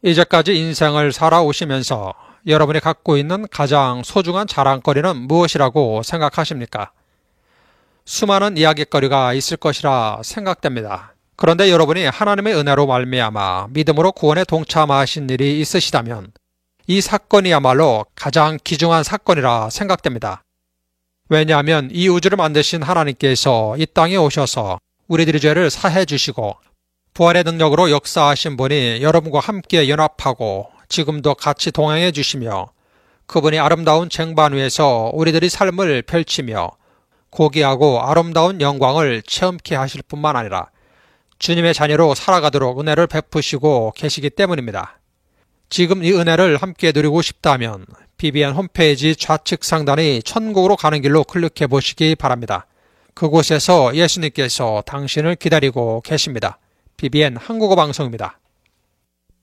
이제까지 인생을 살아오시면서 여러분이 갖고 있는 가장 소중한 자랑거리는 무엇이라고 생각하십니까? 수많은 이야깃거리가 있을 것이라 생각됩니다. 그런데 여러분이 하나님의 은혜로 말미암아 믿음으로 구원에 동참하신 일이 있으시다면 이 사건이야말로 가장 귀중한 사건이라 생각됩니다. 왜냐하면 이 우주를 만드신 하나님께서 이 땅에 오셔서 우리들의 죄를 사해 주시고 부활의 능력으로 역사하신 분이 여러분과 함께 연합하고 지금도 같이 동행해 주시며 그분이 아름다운 쟁반 위에서 우리들의 삶을 펼치며 고귀하고 아름다운 영광을 체험케 하실 뿐만 아니라 주님의 자녀로 살아가도록 은혜를 베푸시고 계시기 때문입니다. 지금 이 은혜를 함께 누리고 싶다면 BBN 홈페이지 좌측 상단의 천국으로 가는 길로 클릭해 보시기 바랍니다. 그곳에서 예수님께서 당신을 기다리고 계십니다. BBN 한국어 방송입니다.